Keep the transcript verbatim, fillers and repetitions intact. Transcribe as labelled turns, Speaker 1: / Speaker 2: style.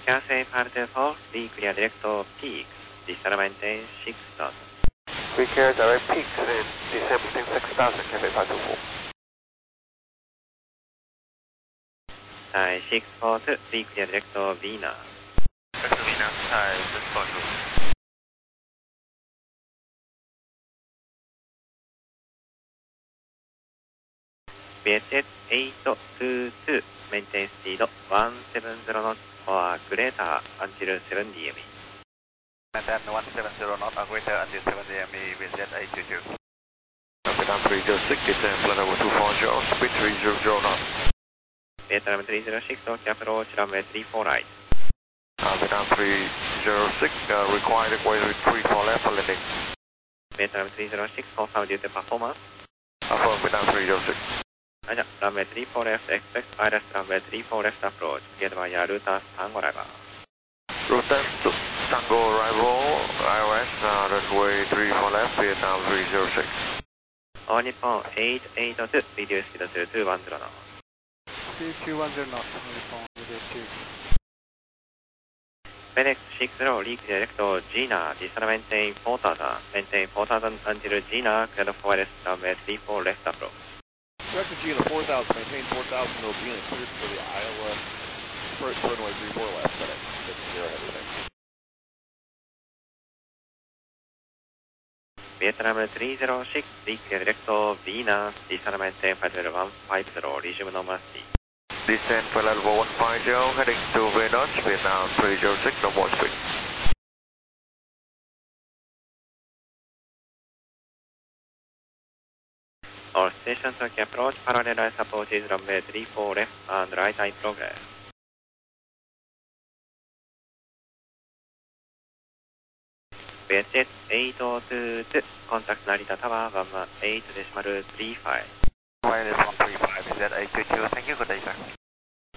Speaker 1: Cathay five two four, be clear direct to peaks, descend maintain six thousand.
Speaker 2: Be clear direct peaks and descend maintain six thousand, Cathay five two four.
Speaker 1: Thai six four two, be clear direct to Venus.
Speaker 3: Direct to Venus, Thai six four two.
Speaker 1: V H S eight two two, maintain speed one seven zero knots or greater until seven D M E.
Speaker 3: Maintain one seven zero knots or greater until seven D M E with jet eight two two.
Speaker 2: Vietnam three zero six, descend flight level two four zero, speed three zero zero knots.
Speaker 1: Vietnam three zero six, OK approach runway three four right.
Speaker 2: Uh, Vietnam three zero six, uh, required equator three four left for landing.
Speaker 1: Vietnam three zero six, confirm duty performance.
Speaker 2: Affirm Vietnam three zero six.
Speaker 1: Roger, runway three four left, expect pilot runway three four left approach, get via Rutas Tango arrival.
Speaker 2: Rutas Tango arrival, I O S, uh, runway three four left, Vietnam three zero six.
Speaker 1: All Nippon eight eight two, reduce speed to two one zero knots.
Speaker 4: Speed two one zero knots, Nippon, reduce two.
Speaker 1: FedEx six zero, leak direct to Gina, descend maintain four thousand, maintain four thousand until Gina, clear for west runway three four left approach.
Speaker 5: Direct to Gina, four thousand, maintain four thousand, no Gina, cleared for the Iowa, first runway three four left, FedEx six zero, heavy thanks.
Speaker 1: Vietnam three zero six, leak direct to Venus, descend maintain five zero one five zero, resume normal speed.
Speaker 2: Descend flight level one five zero, heading to Venus, Vietnam three zero six, no more speed.
Speaker 1: All stations OK approach, parallelize approaches runway three four left and right eye progress. V H S eight two two, contact Narita Tower one one eight decimal three five.
Speaker 3: Wireless one three five, is that eight two two, thank you, good day sir.